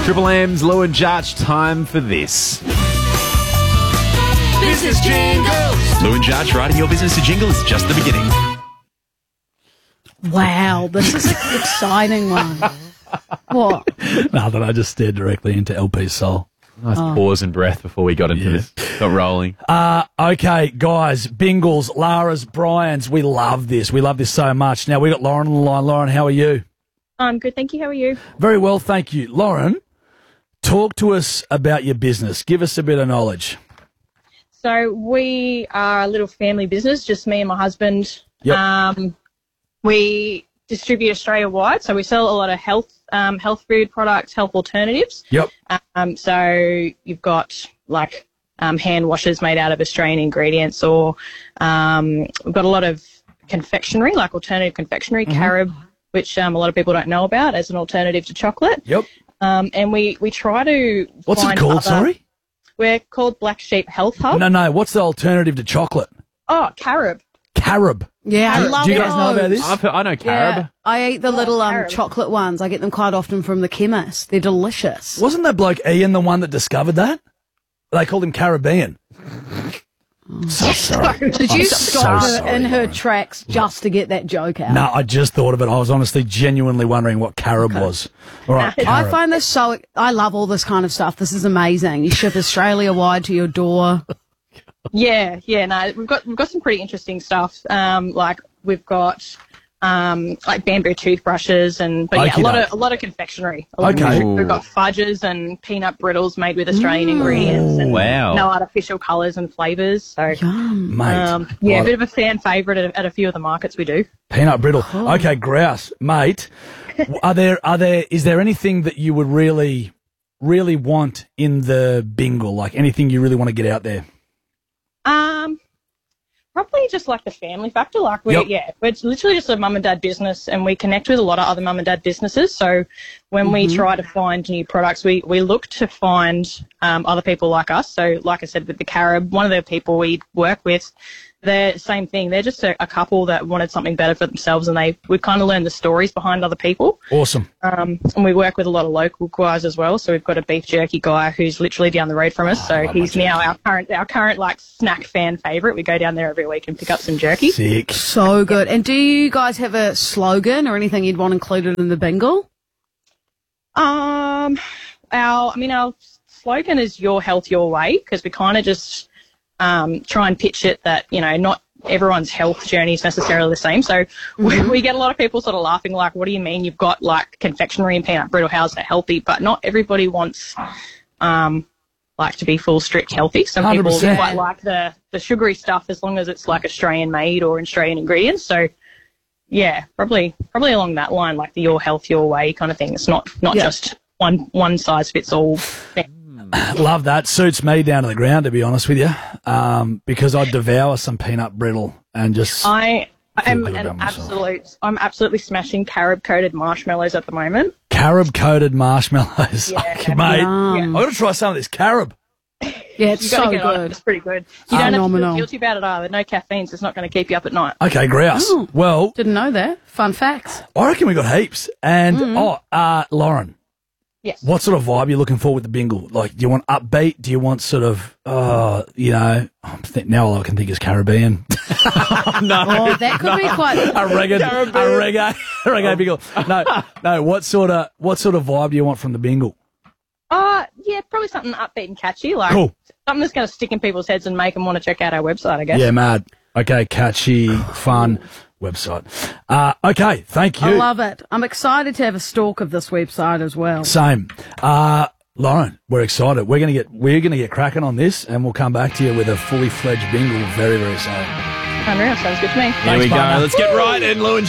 Triple M's Lou and Judge, time for this. Business Jingles. Lou and Judge, writing your business a jingle is just the beginning. Wow, this is an exciting one. What? Nothing, I just stared directly into LP's soul. Nice pause and breath before we got into this. Got rolling. Okay, guys, Bingles, Lara's, Brian's, we love this. We love this so much. Now, we got Lauren on the line. Lauren, how are you? I'm good, thank you. How are you? Very well, thank you. Lauren, talk to us about your business. Give us a bit of knowledge. So we are a little family business, just me and my husband. Yep. We distribute Australia-wide, so we sell a lot of health food products, health alternatives. Yep. So you've got like hand washers made out of Australian ingredients, or we've got a lot of confectionery, like alternative confectionery, carob, which a lot of people don't know about as an alternative to chocolate. Yep. And we try to What's find it called, other- sorry? We're called Black Sheep Health Hub. No, what's the alternative to chocolate? Oh, carob. Carob. Yeah, I love Do you guys know about this? I know carob. Yeah, I eat the little carob. chocolate ones. I get them quite often from the chemist. They're delicious. Wasn't that bloke Ian the one that discovered that? They called him Caribbean. So sorry. Did you I'm stop so her sorry, in her Lauren. tracks just to get that joke out? No, I just thought of it. I was honestly genuinely wondering what carob was. All right, I carob. find this so... I love all this kind of stuff. This is amazing. You ship Australia-wide to your door. Yeah, no, we've got some pretty interesting stuff. Like we've got like bamboo toothbrushes but yeah, Okey-doke. a lot of confectionery. Okay. We've got fudges and peanut brittles made with Australian ingredients and Wow. no artificial colours and flavours. So Mate. yeah, a Right. bit of a fan favourite at a few of the markets we do. Peanut brittle. Okay, grouse. Mate, is there anything that you would really want in the bingle? Like anything you really want to get out there? Probably just like the family factor. Like we're literally just a mum and dad business, and we connect with a lot of other mum and dad businesses. So when we try to find new products, we look to find other people like us. So like I said, with the carob, one of the people we work with, they're the same thing. They're just a couple that wanted something better for themselves, and we kind of learn the stories behind other people. Awesome. And we work with a lot of local guys as well. So we've got a beef jerky guy who's literally down the road from us. So he's now our current like snack fan favourite. We go down there every week and pick up some jerky. Sick. So good. And do you guys have a slogan or anything you'd want included in the bingle? Our slogan is "Your Health, Your Way," because we kind of just try and pitch it that, you know, not everyone's health journey is necessarily the same. So we get a lot of people sort of laughing like, what do you mean you've got like confectionery and peanut brittle, how's that healthy? But not everybody wants like to be full strict healthy. Some people 100%. quite like the sugary stuff as long as it's like Australian made or Australian ingredients. So yeah, probably along that line, like the Your Health, Your Way kind of thing. It's not just one size fits all thing. Love that. Suits me down to the ground, to be honest with you, because I'd devour some peanut brittle and just... I'm good about myself. I'm absolutely smashing carob coated marshmallows at the moment. Carob-coated marshmallows. Yeah. Okay, mate, Yum. I've got to try some of this carob. Yeah, it's You gotta so get on it. good. It's pretty good. You don't have to Phenomenal. feel guilty about it either. No caffeine, so it's not going to keep you up at night. Okay, grouse. Oh. Well, Didn't know that. Fun facts. I reckon we got heaps. And, Lauren, Yes. what sort of vibe are you looking for with the bingle? Like, do you want upbeat? Do you want sort of, now all I can think is Caribbean. Oh, that could be quite... a reggae bingle. No. What sort of vibe do you want from the bingle? Yeah, probably something upbeat and catchy. Like Cool. something that's going to stick in people's heads and make them want to check out our website, I guess. Yeah, mad. Okay, catchy, fun website. Okay, thank you. I love it. I'm excited to have a stalk of this website as well. Same. Lauren, we're excited. We're gonna get cracking on this, and we'll come back to you with a fully fledged bingle very, very soon. Unreal, sounds good to me. Here we go. partner. Let's get right in, Lou and